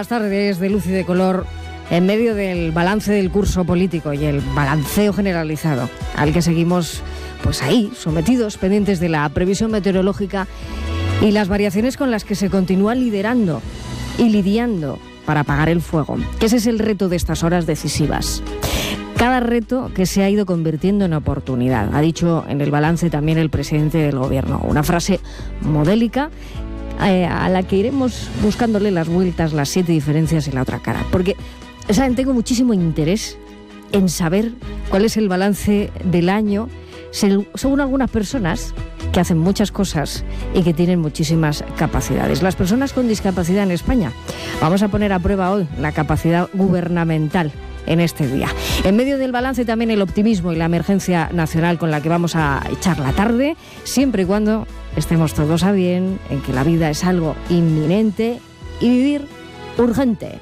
las tardes de luz y de color en medio del balance del curso político y el balanceo generalizado al que seguimos pues ahí, sometidos, pendientes de la previsión meteorológica y las variaciones con las que se continúa liderando y lidiando para apagar el fuego, que ese es el reto de estas horas decisivas. Cada reto que se ha ido convirtiendo en oportunidad, ha dicho en el balance también el presidente del gobierno, una frase modélica a la que iremos buscándole las vueltas, las 7 diferencias y la otra cara, porque ¿saben? Tengo muchísimo interés en saber cuál es el balance del año según algunas personas que hacen muchas cosas y que tienen muchísimas capacidades. Las personas con discapacidad en España. Vamos a poner a prueba hoy la capacidad gubernamental en este día. En medio del balance también el optimismo y la emergencia nacional con la que vamos a echar la tarde, siempre y cuando estemos todos a bien, en que la vida es algo inminente y vivir urgente.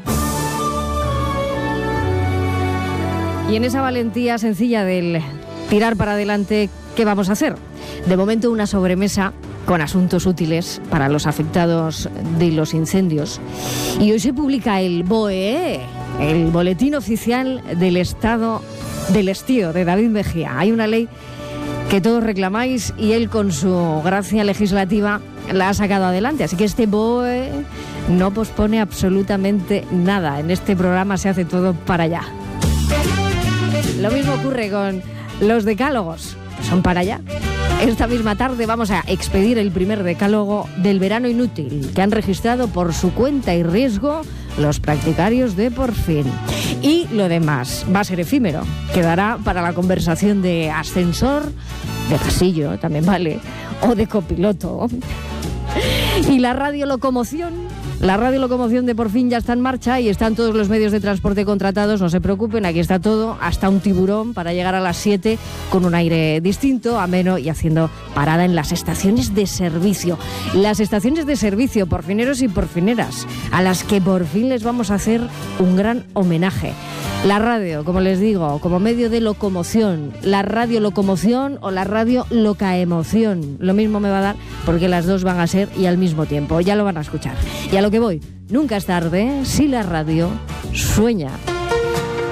Y en esa valentía sencilla del tirar para adelante, ¿qué vamos a hacer? De momento una sobremesa con asuntos útiles para los afectados de los incendios. Y hoy se publica el BOE, el Boletín Oficial del Estado del Estío, de David Mejía. Hay una ley que todos reclamáis y él con su gracia legislativa la ha sacado adelante. Así que este BOE no pospone absolutamente nada. En este programa se hace todo para allá. Lo mismo ocurre con los decálogos, son para allá. Esta misma tarde vamos a expedir el primer decálogo del verano inútil que han registrado por su cuenta y riesgo los practicarios de Por Fin. Y lo demás va a ser efímero, quedará para la conversación de ascensor, de pasillo, también vale, o de copiloto. Y la radiolocomoción de Por Fin ya está en marcha y están todos los medios de transporte contratados, no se preocupen, aquí está todo, hasta un tiburón para llegar a las 7 con un aire distinto, ameno y haciendo parada en las estaciones de servicio. Las estaciones de servicio, porfineros y porfineras, a las que por fin les vamos a hacer un gran homenaje. La radio, como les digo, como medio de locomoción, la radiolocomoción o la radio locaemoción, lo mismo me va a dar porque las dos van a ser y al mismo tiempo, ya lo van a escuchar. Y a lo que voy, nunca es tarde si la radio sueña.